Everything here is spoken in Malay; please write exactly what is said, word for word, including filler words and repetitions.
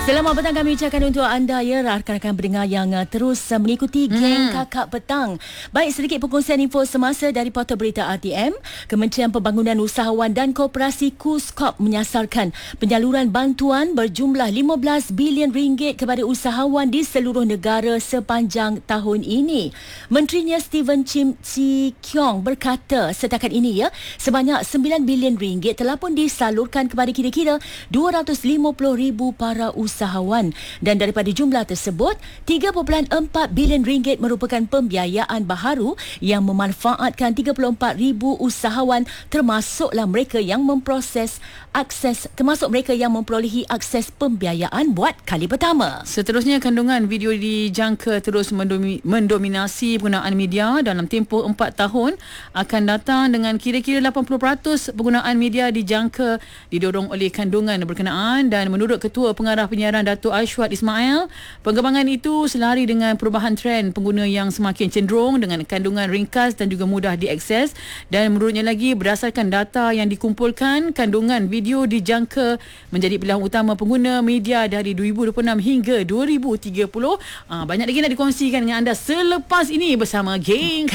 Selamat petang kami ucapkan untuk anda ya rakan-rakan pendengar yang uh, terus uh, mengikuti Geng hmm. Kakak Petang. Baik, sedikit perkongsian info semasa dari portal berita R T M. Kementerian Pembangunan Usahawan dan Koperasi KUSKOP menyasarkan penyaluran bantuan berjumlah lima belas bilion ringgit kepada usahawan di seluruh negara sepanjang tahun ini. Menterinya Steven Chim Chi Kiong berkata setakat ini ya sebanyak sembilan bilion ringgit telah pun disalurkan kepada kira-kira dua ratus lima puluh ribu para usahawan. usahawan dan daripada jumlah tersebut tiga perpuluhan empat bilion ringgit merupakan pembiayaan baharu yang memanfaatkan tiga puluh empat ribu usahawan termasuklah mereka yang memproses akses termasuk mereka yang memperolehi akses pembiayaan buat kali pertama. Seterusnya, kandungan video dijangka terus mendomi, mendominasi penggunaan media dalam tempoh empat tahun akan datang dengan kira-kira lapan puluh peratus penggunaan media dijangka didorong oleh kandungan berkenaan. Dan menurut Ketua Pengarah Penyiaran Datuk Ashwat Ismail, pengembangan itu selari dengan perubahan trend pengguna yang semakin cenderung dengan kandungan ringkas dan juga mudah diakses. Dan menurutnya lagi, berdasarkan data yang dikumpulkan, kandungan video dijangka menjadi pilihan utama pengguna media dari dua ribu dua puluh enam hingga dua ribu tiga puluh. Aa, banyak lagi nak dikongsikan dengan anda selepas ini bersama Geng